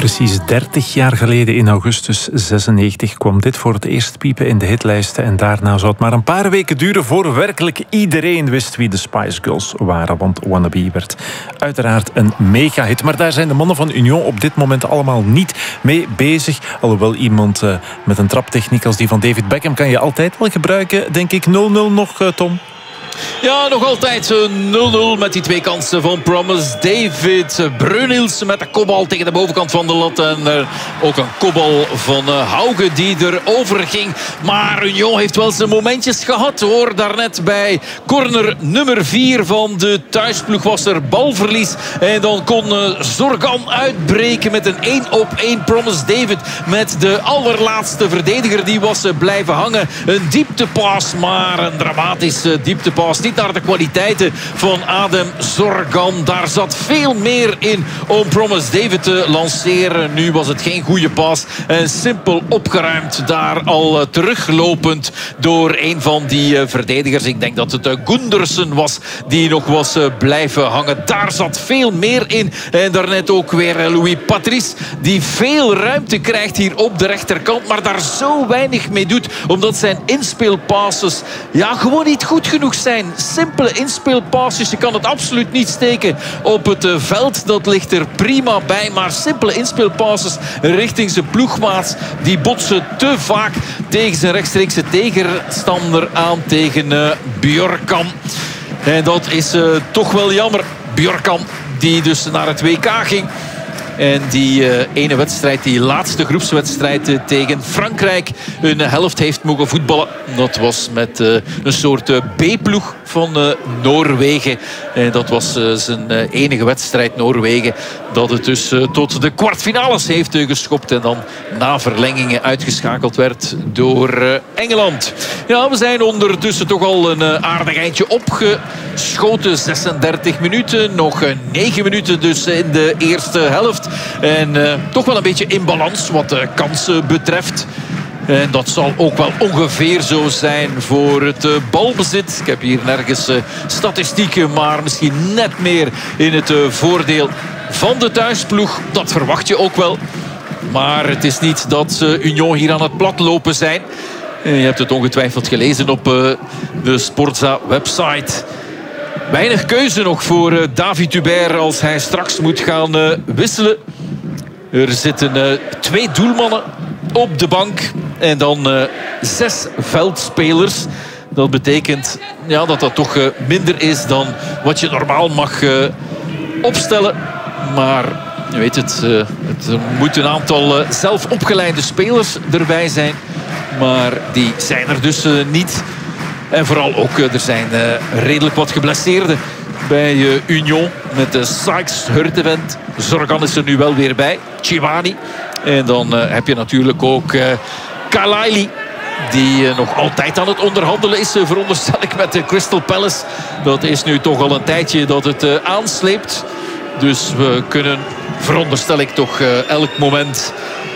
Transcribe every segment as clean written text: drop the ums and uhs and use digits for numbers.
Precies 30 jaar geleden in augustus 96 kwam dit voor het eerst piepen in de hitlijsten. En daarna zou het maar een paar weken duren voor werkelijk iedereen wist wie de Spice Girls waren. Want Wannabe werd uiteraard een mega-hit. Maar daar zijn de mannen van Union op dit moment allemaal niet mee bezig. Alhoewel iemand met een traptechniek als die van David Beckham kan je altijd wel gebruiken. Denk ik 0-0 nog, Tom? Ja, nog altijd 0-0 met die twee kansen van Promise. David Breunils met de kopbal tegen de bovenkant van de lat. En ook een kopbal van Hauge die erover ging. Maar Union heeft wel zijn momentjes gehad, hoor. Daarnet bij corner nummer 4 van de thuisploeg was er balverlies. En dan kon Zorgan uitbreken met een 1-op-1. Promise David met de allerlaatste verdediger. Die was blijven hangen. Een dieptepas, maar een dramatische dieptepas. Niet naar de kwaliteiten van Adem Zorgan. Daar zat veel meer in om Promise David te lanceren. Nu was het geen goede pas. En simpel opgeruimd. Daar al teruglopend door een van die verdedigers. Ik denk dat het Gundersen was die nog was blijven hangen. Daar zat veel meer in. En daarnet ook weer Louis Patrice. Die veel ruimte krijgt hier op de rechterkant. Maar daar zo weinig mee doet. Omdat zijn inspeelpasses gewoon niet goed genoeg zijn. Simpele inspeelpasses. Je kan het absoluut niet steken op het veld. Dat ligt er prima bij. Maar simpele inspeelpasses richting zijn ploegmaats. Die botsen te vaak tegen zijn rechtstreekse tegenstander aan. Tegen Bjorkan. En dat is toch wel jammer. Bjorkan die dus naar het WK ging. En die ene wedstrijd, die laatste groepswedstrijd tegen Frankrijk, een helft heeft mogen voetballen. Dat was met een soort B-ploeg van Noorwegen. En dat was zijn enige wedstrijd, Noorwegen. Dat het dus tot de kwartfinales heeft geschopt. En dan na verlengingen uitgeschakeld werd door Engeland. Ja, we zijn ondertussen toch al een aardig eindje opgeschoten. 36 minuten, nog 9 minuten dus in de eerste helft. En toch wel een beetje in balans wat de kansen betreft. En dat zal ook wel ongeveer zo zijn voor het balbezit. Ik heb hier nergens statistieken, maar misschien net meer in het voordeel van de thuisploeg. Dat verwacht je ook wel. Maar het is niet dat Union hier aan het platlopen zijn. Je hebt het ongetwijfeld gelezen op de Sportza-website. Weinig keuze nog voor David Hubert als hij straks moet gaan wisselen. Er zitten 2 doelmannen op de bank. En dan 6 veldspelers. Dat betekent dat dat toch minder is dan wat je normaal mag opstellen. Maar je weet het, er moet een aantal zelf opgeleide spelers erbij zijn. Maar die zijn er dus niet. En vooral ook, er zijn redelijk wat geblesseerden bij Union. Met Sykes, Hurtevent. Zorgan is er nu wel weer bij. Tchivani. En dan heb je natuurlijk ook Kalaili. Die nog altijd aan het onderhandelen is, veronderstel ik, met Crystal Palace. Dat is nu toch al een tijdje dat het aansleept. Dus we kunnen, veronderstel ik, toch elk moment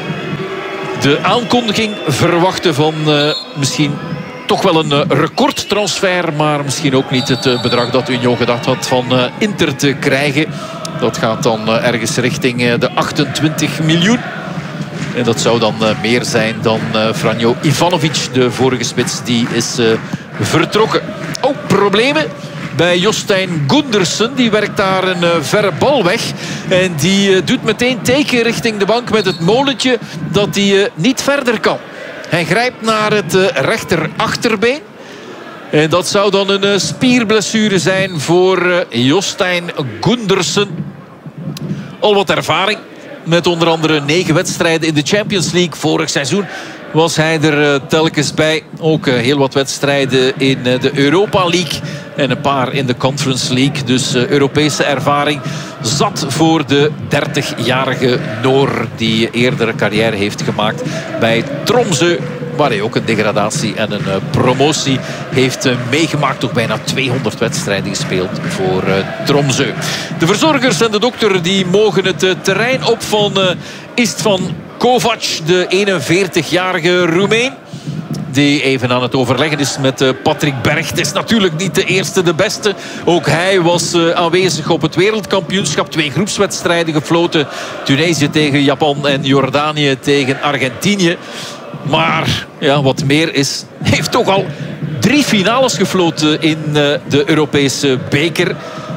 de aankondiging verwachten van misschien toch wel een recordtransfer, maar misschien ook niet het bedrag dat Union gedacht had van Inter te krijgen. Dat gaat dan ergens richting de 28 miljoen. En dat zou dan meer zijn dan Franjo Ivanovic, de vorige spits, die is vertrokken. Ook problemen bij Jostein Gundersen. Die werkt daar een verre bal weg. En die doet meteen teken richting de bank met het molentje dat hij niet verder kan. Hij grijpt naar het rechter achterbeen. En dat zou dan een spierblessure zijn voor Jostein Gundersen. Al wat ervaring. Met onder andere 9 wedstrijden in de Champions League. Vorig seizoen was hij er telkens bij. Ook heel wat wedstrijden in de Europa League. En een paar in de Conference League. Dus Europese ervaring zat voor de 30-jarige Noor. Die eerder een carrière heeft gemaakt bij Tromsø. Waar hij ook een degradatie en een promotie heeft meegemaakt. Toch bijna 200 wedstrijden gespeeld voor Tromsø. De verzorgers en de dokter die mogen het terrein op van Istvan Kovac. De 41-jarige Roemeen. die even aan het overleggen is met Patrick Berg. Het is natuurlijk niet de eerste, de beste. Ook hij was aanwezig op het wereldkampioenschap. 2 groepswedstrijden gefloten. Tunesië tegen Japan en Jordanië tegen Argentinië. Maar ja, wat meer is, heeft toch al 3 finales gefloten in de Europese beker.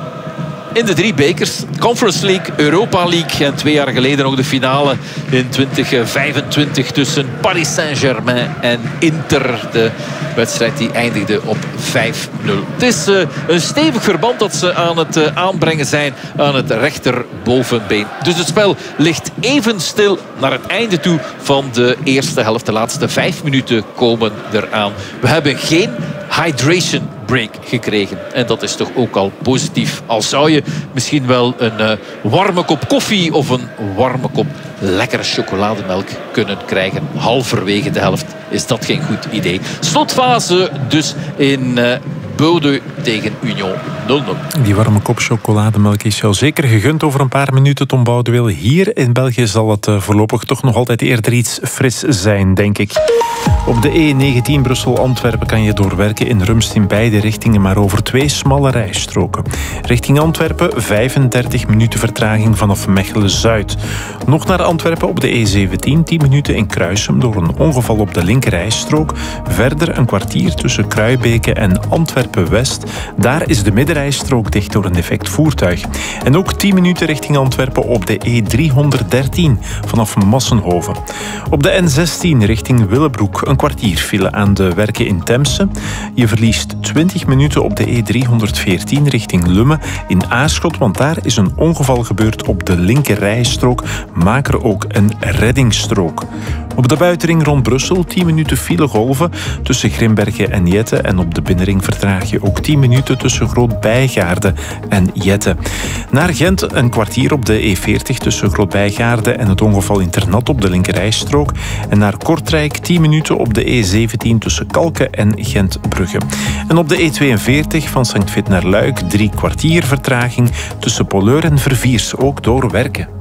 In de 3 bekers. Conference League, Europa League en 2 jaar geleden nog de finale in 2025 tussen Paris Saint-Germain en Inter. De wedstrijd die eindigde op 5-0. Het is een stevig verband dat ze aan het aanbrengen zijn aan het rechterbovenbeen. Dus het spel ligt even stil naar het einde toe van de eerste helft. De laatste 5 minuten komen eraan. We hebben geen hydration break gekregen. En dat is toch ook al positief. Al zou je misschien wel een warme kop koffie of een warme kop lekkere chocolademelk kunnen krijgen. Halverwege de helft is dat geen goed idee. Slotfase dus in Bode tegen Union 0-0. Die warme kop chocolademelk is jou zeker gegund over een paar minuten, Tom Boudewil. Hier in België zal het voorlopig toch nog altijd eerder iets fris zijn, denk ik. Op de E19 Brussel-Antwerpen kan je doorwerken in Rumst in beide richtingen, maar over 2 smalle rijstroken. Richting Antwerpen 35 minuten vertraging vanaf Mechelen-Zuid. Nog naar Antwerpen op de E17 10 minuten in Kruisum door een ongeval op de linkerrijstrook. Verder een kwartier tussen Kruibeke en Antwerpen-West. Daar is de middenrijstrook dicht door een defect voertuig. En ook 10 minuten richting Antwerpen op de E313 vanaf Massenhoven. Op de N16 richting Willebroek een kwartier file aan de werken in Temse. Je verliest 20 minuten op de E314 richting Lummen in Aarschot, want daar is een ongeval gebeurd op de linkerrijstrook. Maak er ook een reddingsstrook. Op de buitenring rond Brussel 10 minuten file golven tussen Grimbergen en Jette. En op de binnenring vertraag je ook 10 minuten tussen Groot-Bijgaarde en Jette. Naar Gent een kwartier op de E40 tussen Groot-Bijgaarde en het ongeval in Ternat op de linkerrijstrook. En naar Kortrijk 10 minuten op de E17 tussen Kalken en Gent-Brugge. En op de E42 van Sankt Vith naar Luik 3 kwartier vertraging tussen Polleur en Verviers, ook door werken.